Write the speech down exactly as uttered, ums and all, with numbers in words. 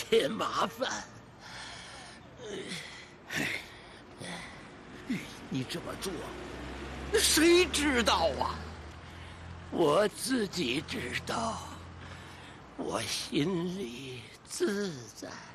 添麻烦。你这么做，谁知道啊？我自己知道，我心里自在。